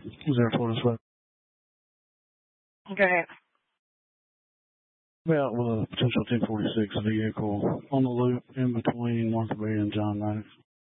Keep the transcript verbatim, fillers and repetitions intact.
zero four this way. Go ahead. Be out with a potential ten forty-six vehicle on the loop in between Martha Bay and John Maddox.